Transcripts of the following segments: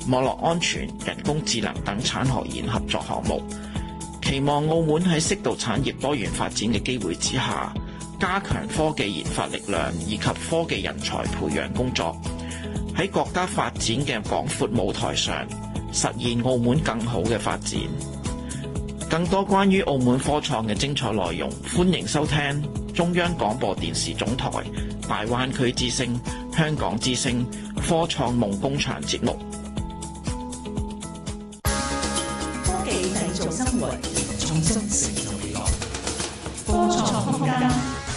網絡安全、人工智能等產學研合作項目，期望澳門喺適度產業多元發展嘅機會之下，加強科技研發力量以及科技人才培養工作，喺國家發展嘅廣闊舞台上，實現澳門更好嘅發展。更多關於澳門科創嘅精彩內容，歡迎收聽中央廣播電視總台大灣區之聲、香港之聲科創夢工場節目。 科技製造生活，創新成就未來。科創空間，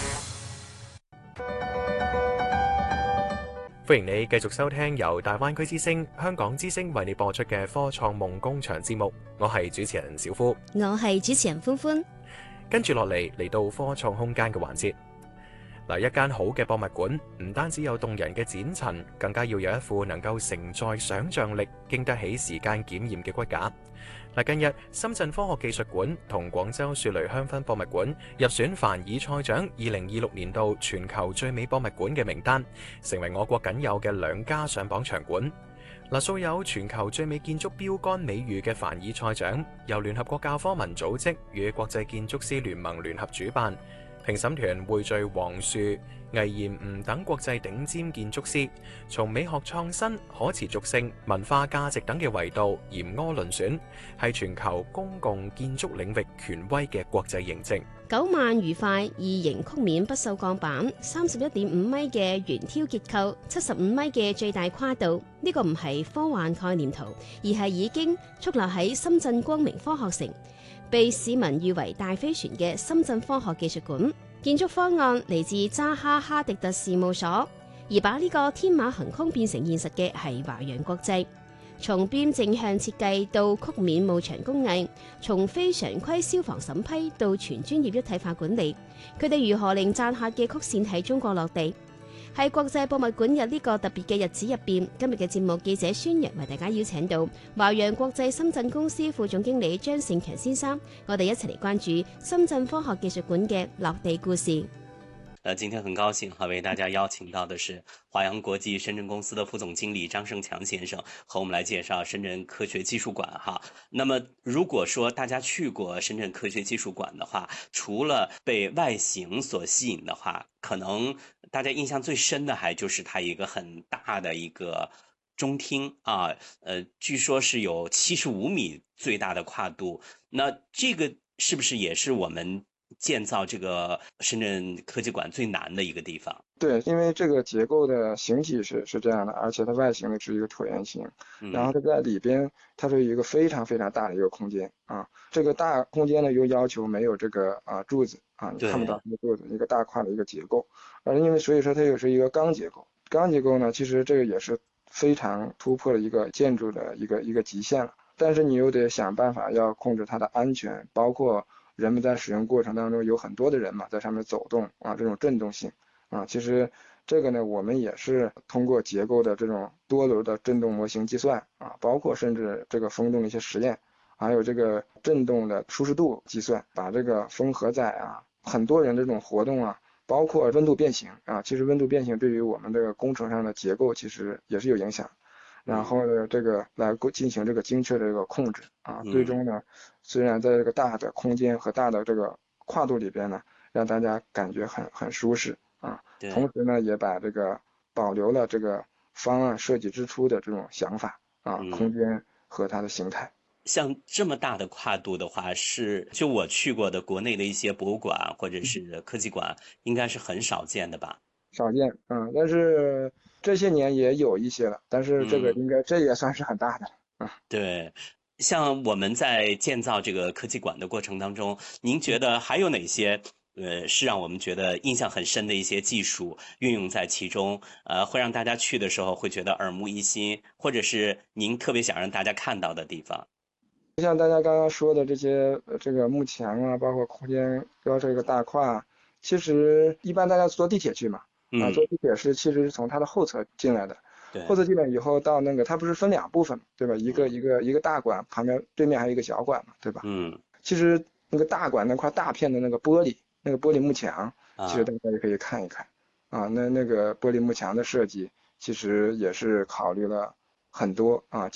歡迎你繼續收聽由大灣區之聲、香港之聲為你播出嘅科創夢工場節目。我係主持人小夫， 我係主持人歡歡。 跟住落嚟到科創空間嘅環節。嗱，一間好嘅博物館唔單止有動人嘅展陳，更加要有一副能夠承載想像力、經得起時間檢驗嘅骨架。嗱，近日深圳科學技術館同廣州雪梨香薰博物館入選凡爾賽獎2026年度全球最美博物館嘅名單，成為我國僅有嘅兩家上榜場館。嗱，素有全球最美建築標杆美譽嘅凡爾賽獎，由聯合國教科文組織與國際建築師聯盟聯合主辦。評審團匯聚黃樹、魏延吳等國際頂尖建築師，從美學創新、可持續性、文化價值等嘅維度嚴苛遴選，係全球公共建築領域權威嘅國際認證。 9萬餘塊異形曲面不鏽鋼板，31.5米嘅圓挑結構，75米嘅最大跨度，呢個唔係科幻概念圖，而係已經矗立喺深圳光明科學城，被市民譽為大飛船嘅深圳科學技術館。建築方案嚟自扎哈哈迪特事務所，而把呢個天馬行空變成現實嘅係華陽國際。從邊正向設計到曲面幕牆工藝，從非常規消防審批到全專業一體化管理，佢哋如何令贊客嘅曲線喺中國落地？喺國際博物館日呢個特別嘅日子入邊，今日嘅節目記者孫陽為大家邀請到華陽國際深圳公司副總經理張勝強先生，我哋一齊嚟關注深圳科學技術館嘅落地故事。 今天很高興為大家邀請到的是華陽國際深圳公司的副總經理張勝強先生，和我們來介紹深圳科學技術館哈。那麼如果說大家去過深圳科學技術館的話，除了被外形所吸引的話，可能大家印象最深的還就是它一個很大的一個中廳啊，據說是有75米最大的跨度。那這個是不是也是我們建造這個深圳科技館最難的一個地方？ 對，因為這個結構的形體是這樣的，而且它外形呢是一個橢圓形，然後它在裏邊它是一個非常非常大的一個空間啊。這個大空間呢又要求沒有這個柱子啊，你看不到這個柱子，一個大塊的一個結構，而因為所以說它又是一個鋼結構，鋼結構呢其實這個也是非常突破了一個建築的一個極限了，但是你又得想辦法要控制它的安全，包括人們在使用過程當中有很多的人嘛，在上面走動啊，這種震動性啊，其實這個呢，我們也是通過結構的這種多輪的震動模型計算啊，包括甚至這個風洞的一些實驗，還有這個震動的舒適度計算，把這個風荷載啊，很多人這種活動啊，包括溫度變形啊，其實溫度變形對於我們這個工程上的結構其實也是有影響。然後呢，這個來進行這個精確的這個控制啊，最終呢，雖然在這個大的空間和大的這個跨度裏邊呢，讓大家感覺很舒適啊，同時呢，也把這個保留了這個方案設計之初的這種想法啊，空間和它的形態。 像這麼大的跨度的話，是就我去過的國內的一些博物館或者是科技館，應該是很少見的吧？ 少見，但是這些年也有一些了，但是這個應該這也算是很大的啊。 對，像我們在建造這個科技館的過程當中，您覺得還有哪些是讓我們覺得印象很深的一些技術運用在其中，會讓大家去的時候會覺得耳目一新，或者是您特別想讓大家看到的地方？ 像大家剛剛說的這些，這個幕牆啊，包括空間標這個大跨，其實一般大家坐地鐵去嘛。坐地鐵是其實是從它的後側進來的，後側進來以後到那個它不是分兩部分嘛，對吧？一個大館旁邊對面還有一個小館嘛，對吧？其實那個大館那塊大片的那個玻璃幕牆，其實大家也可以看一看啊。那個玻璃幕牆的設計其實也是考慮了很多啊。